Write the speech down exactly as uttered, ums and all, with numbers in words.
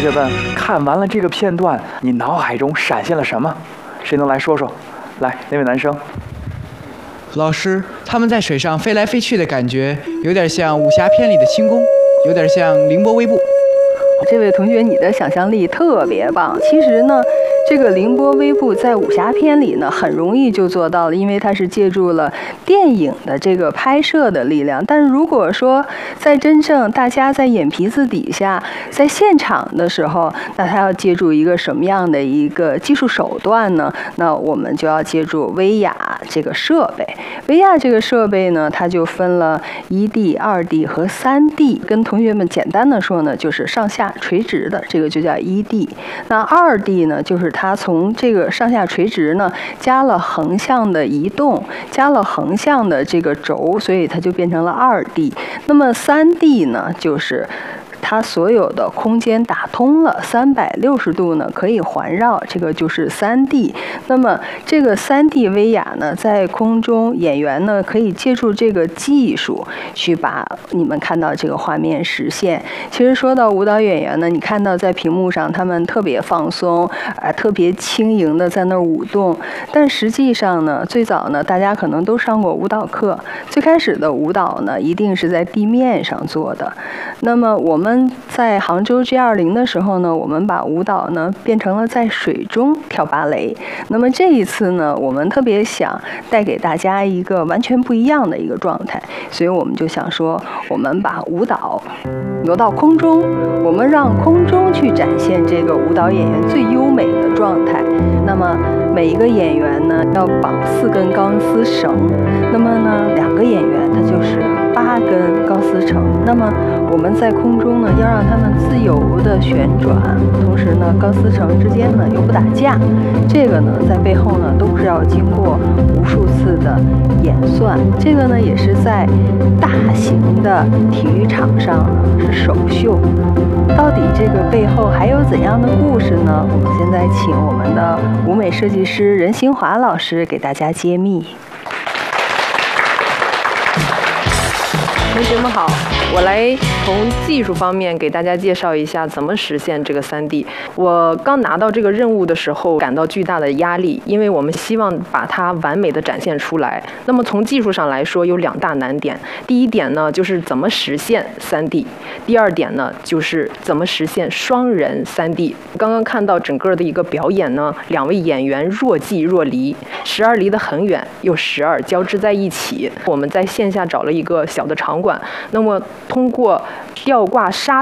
学们看完了这个片段，你脑海中闪现了什么？谁能来说说？来，那位男生。 老师，他们在水上飞来飞去的感觉，有点像武侠片里的轻功，有点像凌波微步。 这位同学，你的想象力特别棒。其实呢，这个凌波微步在武侠片里呢，很容易就做到了，因为它是借助了电影的这个拍摄的力量。但是如果说在真正大家在眼皮子底下，在现场的时候，那他要借助一个什么样的一个技术手段呢？那我们就要借助威亚这个设备。威亚这个设备呢，它就分了一 D、二 D 和三 D。跟同学们简单的说呢，就是上下垂直的，这个就叫一 D。那二 D 呢，就是它从这个上下垂直呢，加了横向的移动，加了横向的这个轴，所以它就变成了二 D。那么三 D 呢，就是它所有的空间打通了，三百六十度呢可以环绕，这个就是三 D。那么这个三 D 威亚呢，在空中演员呢可以借助这个技术去把你们看到这个画面实现。其实说到舞蹈演员呢，你看到在屏幕上他们特别放松，啊，特别轻盈的在那儿舞动，但实际上呢，最早呢大家可能都上过舞蹈课，最开始的舞蹈呢一定是在地面上做的。那么我们在杭州 G 二零 的时候呢，我们把舞蹈呢变成了在水中跳芭蕾。那么这一次呢，我们特别想带给大家一个完全不一样的一个状态，所以我们就想说，我们把舞蹈挪到空中，我们让空中去展现这个舞蹈演员最优美的状态。那么每一个演员呢要绑四根钢丝绳，那么呢两个演员他就是八根钢丝绳。那么我们在空中呢要让他们自由的旋转，同时呢钢丝绳之间呢又不打架，这个呢在背后呢都是要经过无数次的演算。这个呢也是在大型的体育场上呢是首秀。到底这个背后还有怎样的故事呢？我们现在请我们的舞美设计师任新华老师给大家揭秘。 同学们好，我来从技术方面给大家介绍一下怎么实现这个 三 D。我刚拿到这个任务的时候，感到巨大的压力，因为我们希望把它完美的展现出来。那么从技术上来说，有两大难点。第一点呢，就是怎么实现 三 D； 第二点呢，就是怎么实现双人 三 D。刚刚看到整个的一个表演呢，两位演员若即若离，时而离得很远，又时而交织在一起。我们在线下找了一个小的场馆。那么通过吊挂纱